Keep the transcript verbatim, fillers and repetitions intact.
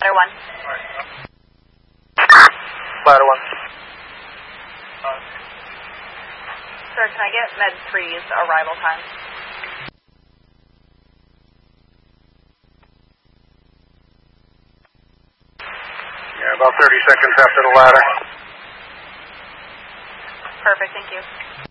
Ladder one. Ladder one. Sir, can I get Med three's arrival time? Yeah, about thirty seconds after the ladder. Perfect, thank you.